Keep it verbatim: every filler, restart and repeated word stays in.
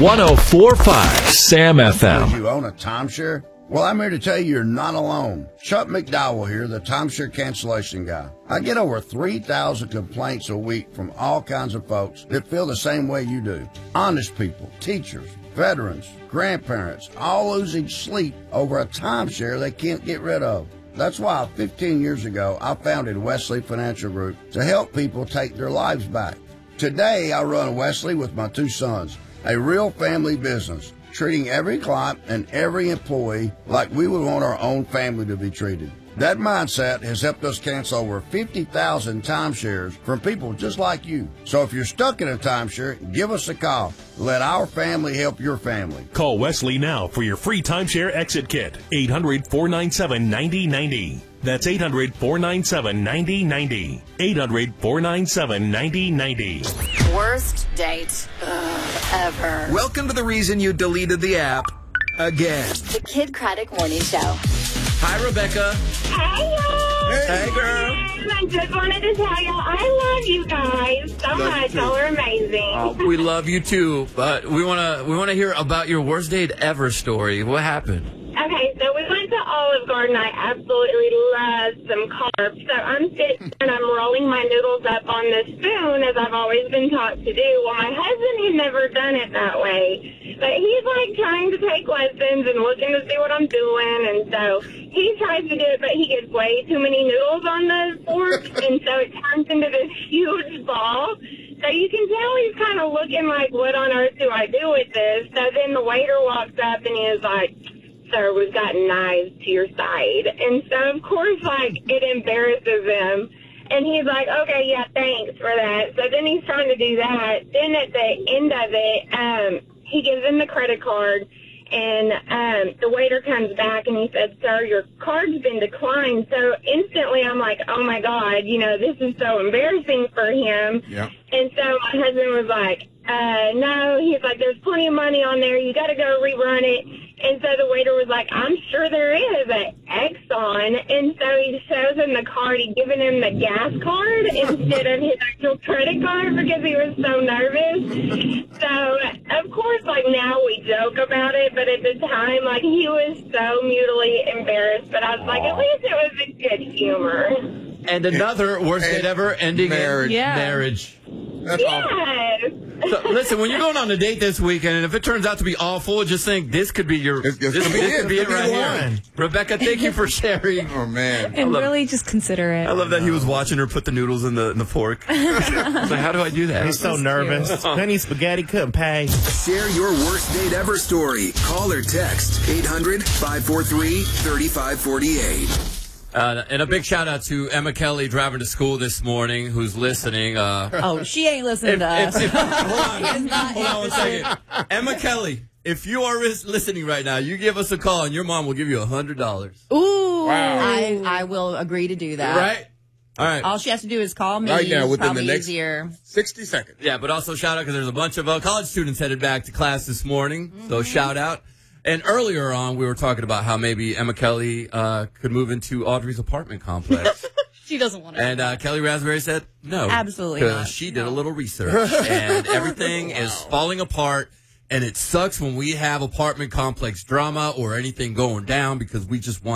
one oh four point five Sam F M. You own a timeshare? Well, I'm here to tell you you're not alone. Chuck McDowell here, the timeshare cancellation guy. I get over three thousand complaints a week from all kinds of folks that feel the same way you do. Honest people, teachers, veterans, grandparents, all losing sleep over a timeshare they can't get rid of. That's why fifteen years ago, I founded Wesley Financial Group to help people take their lives back. Today, I run Wesley with my two sons, a real family business, treating every client and every employee like we would want our own family to be treated. That mindset has helped us cancel over fifty thousand timeshares from people just like you. So if you're stuck in a timeshare, give us a call. Let our family help your family. Call Wesley now for your free timeshare exit kit. eight hundred, four nine seven, nine oh nine oh. That's eight hundred, four nine seven, nine oh nine oh. eight hundred, four nine seven, nine oh nine oh. Worst date Ugh, ever. Welcome to the reason you deleted the app again. The Kid Craddock Morning Show. Hi, Rebecca. Hey, y'all. Hey, girl. I just wanted to tell y'all I love you guys so much. Y'all are amazing. Oh, we love you too, but we want to we want to hear about your worst date ever story. What happened? Okay, so we went to Olive Garden. I absolutely love some carbs. So I'm sitting and I'm rolling my noodles up on the spoon as I've always been taught to do. Well, my husband had never done it that way. But he's like trying to take lessons and looking to see what I'm doing. And so he tries to do it, but he gets way too many noodles on the fork. And so it turns into this huge ball. So you can tell he's kind of looking like, what on earth do I do with this? So then the waiter walks up and he is like, sir, we've got knives to your side. And so, of course, like, it embarrasses him. And he's like, okay, yeah, thanks for that. So then he's trying to do that. Then at the end of it, um, he gives him the credit card. And um, the waiter comes back and he said, sir, your card's been declined. So instantly I'm like, oh, my God, you know, this is so embarrassing for him. Yeah. And so my husband was like, uh, no, he's like, there's plenty of money on there. You got to go rerun it. And so the waiter was like, I'm sure there is an Exxon. And so he shows him the card. He'd given him the gas card instead of his actual credit card because he was so nervous. So, of course, like, now we joke about it. But at the time, like, he was so mutually embarrassed. But I was like, at least it was a good humor. And another worst date ever ending marriage. in Yeah. marriage. That's Yes. So, listen, when you're going on a date this weekend, and if it turns out to be awful, just think this could be your This- this this, could be this it. could be This it could right be the here. one. Rebecca, thank you for sharing. Oh, man. And love- really just consider it. I love that he was watching her put the noodles in the in the fork. So how do I do that? He's so nervous. Honey Spaghetti couldn't pay. Share your worst date ever story. Call or text eight hundred, five four three, three five four eight. Uh, and a big shout out to Emma Kelly driving to school this morning, who's listening. Uh, Oh, she ain't listening if, to us. if, if, hold on, She is not hold on one second. Emma Kelly, if you are ris- listening right now, you give us a call and your mom will give you a hundred dollars. Ooh. Wow. I, I will agree to do that. Right? All right. All she has to do is call me. Right now, It's within probably the next easier. sixty seconds. Yeah, but also shout out because there's a bunch of uh, college students headed back to class this morning. Mm-hmm. So shout out. And earlier on, we were talking about how maybe Emma Kelly uh, could move into Audrey's apartment complex. She doesn't want to. And uh, Kelly Raspberry said no. Absolutely Because not. she did a little research. And everything is falling apart. And it sucks when we have apartment complex drama or anything going down because we just want